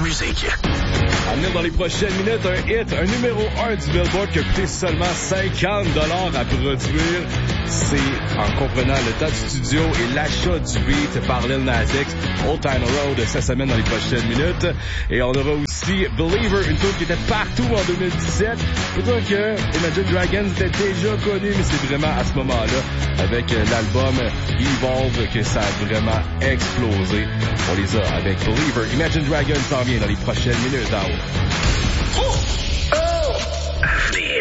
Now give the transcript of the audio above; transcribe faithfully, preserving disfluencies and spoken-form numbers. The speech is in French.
musique. À venir dans les prochaines minutes, un hit, un numéro un du Billboard qui a coûté seulement cinquante dollars à produire. C'est en comprenant le temps du studio et l'achat du beat par Lil Nas X, Old Town Road, cette semaine dans les prochaines minutes. Et on aura aussi Believer, une tune qui était partout en deux mille dix-sept. Faut dire que Imagine Dragons était déjà connu, mais c'est vraiment à ce moment-là, avec l'album Evolve, que ça a vraiment explosé. On les a avec Believer. Imagine Dragons s'en vient dans les prochaines minutes. Oh! Oh! Avenir.